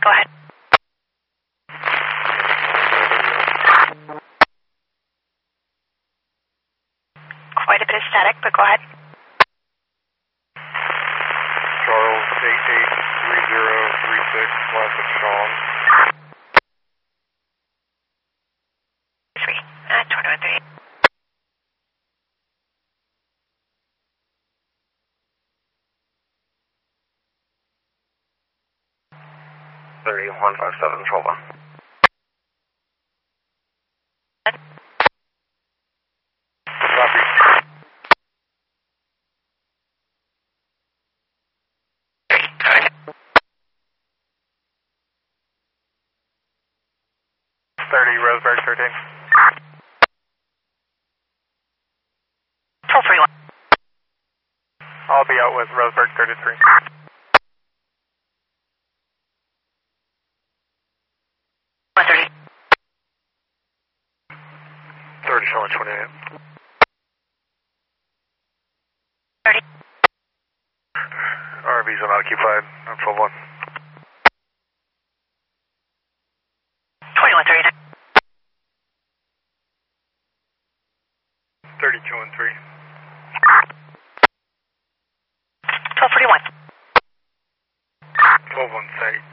Go ahead. Quite a bit of static, but go ahead. Charles 883036, Classic Sean. 2138. $3157, 12-1. Copy. Roseburg 13. 1231. I'll be out with Roseburg 33. 130. 30, showing 28. 30. RV's unoccupied. I'm 12-1. 2139. 32 and 3. 1241. 12-1 site.